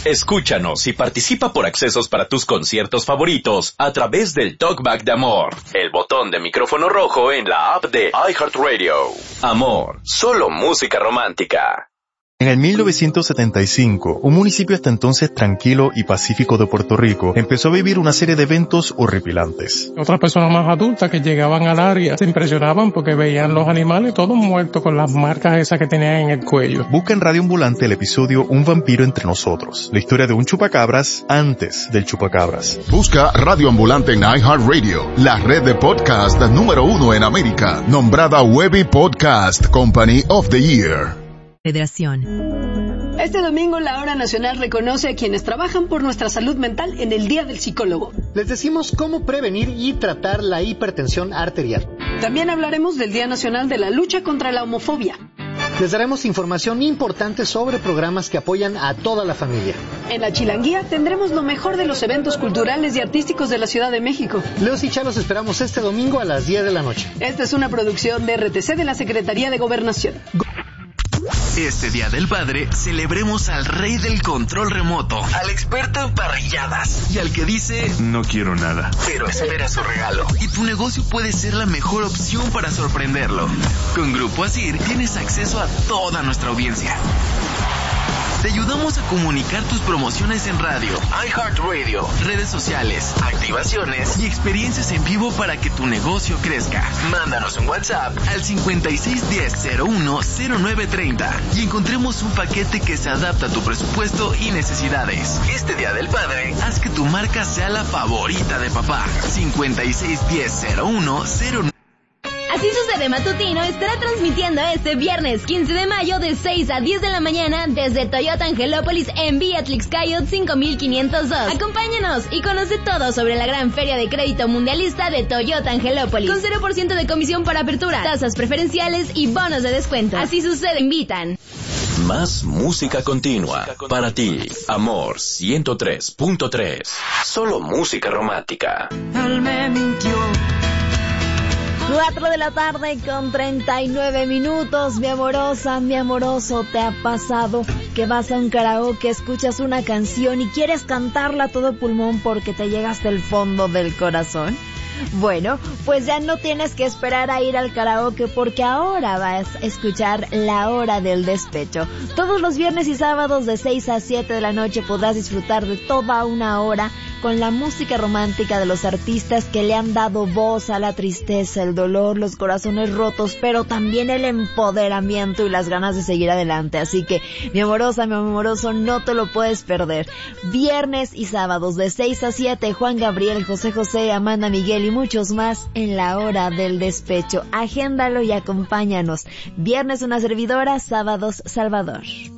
Escúchanos y participa por accesos para tus conciertos favoritos a través del Talkback de Amor, el botón de micrófono rojo en la app de iHeartRadio. Amor, solo música romántica. En el 1975, un municipio hasta entonces tranquilo y pacífico de Puerto Rico empezó a vivir una serie de eventos horripilantes. Otras personas más adultas que llegaban al área se impresionaban porque veían los animales todos muertos con las marcas esas que tenían en el cuello. Busca en Radio Ambulante el episodio Un vampiro entre nosotros, la historia de un chupacabras antes del chupacabras. Busca Radio Ambulante en iHeartRadio, la red de podcast número 1 en América, nombrada Webby Podcast Company of the Year. Federación. Este domingo la Hora Nacional reconoce a quienes trabajan por nuestra salud mental en el Día del Psicólogo. Les decimos cómo prevenir y tratar la hipertensión arterial. También hablaremos del Día Nacional de la Lucha contra la Homofobia. Les daremos información importante sobre programas que apoyan a toda la familia. En la Chilanguía tendremos lo mejor de los eventos culturales y artísticos de la Ciudad de México. Leos y Cha los esperamos este domingo a las 10 de la noche. Esta es una producción de RTC de la Secretaría de Gobernación. Este Día del Padre, celebremos al rey del control remoto, al experto en parrilladas y al que dice, no quiero nada, pero espera su regalo. Y tu negocio puede ser la mejor opción para sorprenderlo. Con Grupo Asir tienes acceso a toda nuestra audiencia. Te ayudamos a comunicar tus promociones en radio, iHeartRadio, redes sociales, activaciones y experiencias en vivo para que tu negocio crezca. Mándanos un WhatsApp al 5610-010930 y encontremos un paquete que se adapta a tu presupuesto y necesidades. Este Día del Padre, haz que tu marca sea la favorita de papá. 5610-0109. Así Sucede Matutino estará transmitiendo este viernes 15 de mayo de 6 a 10 de la mañana desde Toyota Angelópolis en Vía Tlixcayot 5502. Acompáñanos y conoce todo sobre la gran feria de crédito mundialista de Toyota Angelópolis. Con 0% de comisión para apertura, tasas preferenciales y bonos de descuento. Así Sucede, invitan. Más música continua para ti. Amor 103.3. Solo música romántica. Él me mintió. 4 de la tarde con 39 minutos, mi amorosa, mi amoroso, ¿te ha pasado que vas a un karaoke, escuchas una canción y quieres cantarla a todo pulmón porque te llega hasta el fondo del corazón? Bueno, pues ya no tienes que esperar a ir al karaoke porque ahora vas a escuchar La Hora del Despecho. Todos los viernes y sábados de 6 a 7 de la noche podrás disfrutar de toda una hora con la música romántica de los artistas que le han dado voz a la tristeza, el dolor, los corazones rotos, pero también el empoderamiento y las ganas de seguir adelante. Así que, mi amorosa, mi amoroso, no te lo puedes perder. Viernes y sábados de 6 a 7, Juan Gabriel, José José, Amanda Miguel y muchos más en La Hora del Despecho. Agéndalo y acompáñanos. Viernes una servidora, sábados Salvador.